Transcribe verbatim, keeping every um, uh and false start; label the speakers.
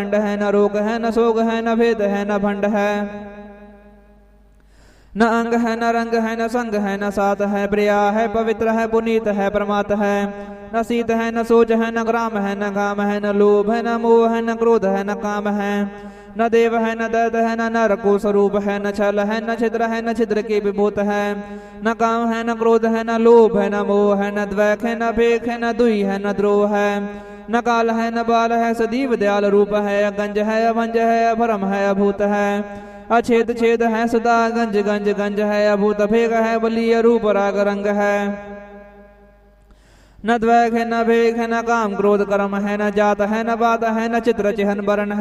Speaker 1: है न रोग है न सोग है न भेद है न भंड है न अंग है न रंग है न संग है न सात है प्रिया है पवित्र है पुनीत है प्रमात है न शीत है न सोच है न ग्राम है न काम है न लोभ है न मोह है न क्रोध है न काम है न देव है न दर्द है न नरको स्वरूप है न छल है न छिद्र है न छिद्र के विभूत है न काम है न क्रोध है न लोभ है न मोह है न द्वैक है न भेख है न दुई है न द्रोह है न काल है न बाल है सदीव दयाल रूप है अगंज है अभंज है अभरम है अभूत है अछेद छेद है सदा गंज गंज गंज है अभूत भेग है बलीय रूप राग रंग है न द्वैक है न भेग है न काम क्रोध कर्म है न जात है न बात है न चित्र चिहन वर्ण है।